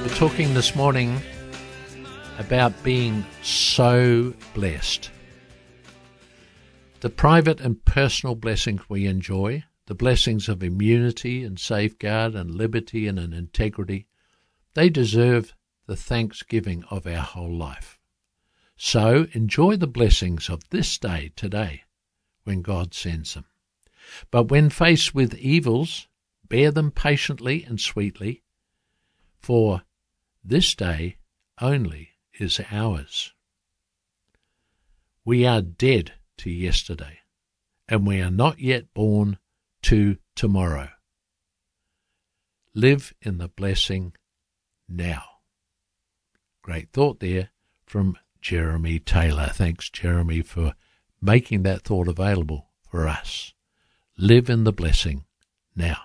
We're talking this morning about being so blessed. The private and personal blessings we enjoy, the blessings of immunity and safeguard and liberty and integrity, they deserve the thanksgiving of our whole life. So enjoy the blessings of this day today when God sends them. But when faced with evils, bear them patiently and sweetly, for this day only is ours. We are dead to yesterday, and we are not yet born to tomorrow. Live in the blessing now. Great thought there from Jeremy Taylor. Thanks, Jeremy, for making that thought available for us. Live in the blessing now.